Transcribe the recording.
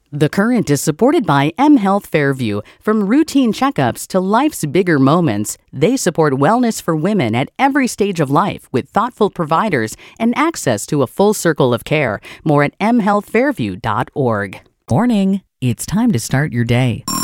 The Current is supported by mHealth Fairview. From routine checkups to life's bigger moments, they support wellness for women at every stage of life with thoughtful providers and access to a full circle of care. More at mhealthfairview.org. Morning. It's time to start your day.